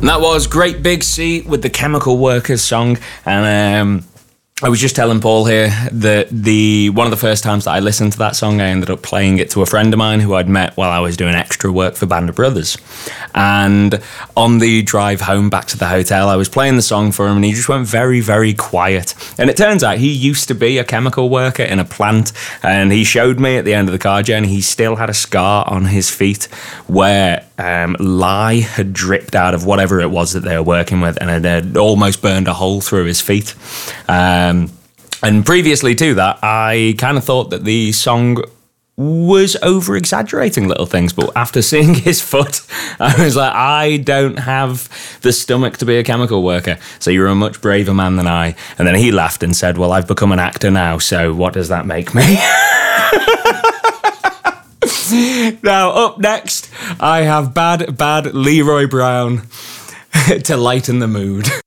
And that was Great Big Sea with the Chemical Workers song. And I was just telling Paul here that one of the first times that I listened to that song, I ended up playing it to a friend of mine who I'd met while I was doing extra work for Band of Brothers. And on the drive home back to the hotel, I was playing the song for him and he just went very, very quiet. And it turns out he used to be a chemical worker in a plant, and he showed me at the end of the car journey he still had a scar on his feet where lye had dripped out of whatever it was that they were working with, and it had almost burned a hole through his feet. And previously to that, I kind of thought that the song was over-exaggerating little things, but after seeing his foot, I was like, I don't have the stomach to be a chemical worker, so you're a much braver man than I. And then he laughed and said, well, I've become an actor now, so what does that make me? Now, up next, I have Bad Leroy Brown to lighten the mood.